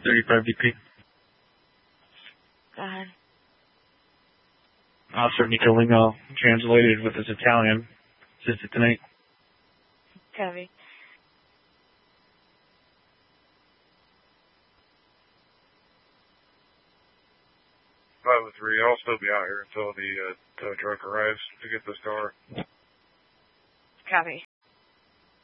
35 DP. Go ahead. Officer Nico Lingo, translated with his Italian. Assisted tonight. Copy. 503, I'll still be out here until the tow truck arrives to get this car. Copy.